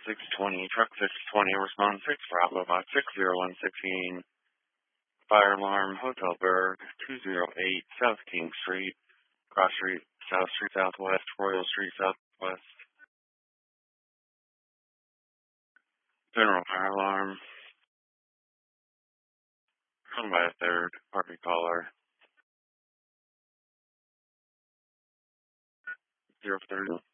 620, truck 620, respond 6, Bravo Box 60116, fire alarm, Hotel Berg, 208 South King Street, Cross Street, South Street Southwest, Royal Street Southwest. General fire alarm, found by a third party caller, 030.